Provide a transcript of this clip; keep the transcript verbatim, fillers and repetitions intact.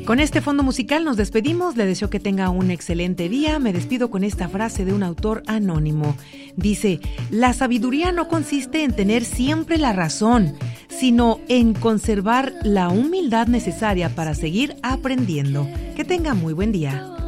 Con este fondo musical nos despedimos. Le deseo que tenga un excelente día. Me despido con esta frase de un autor anónimo. Dice: la sabiduría no consiste en tener siempre la razón, sino en conservar la humildad necesaria para seguir aprendiendo. Que tenga muy buen día.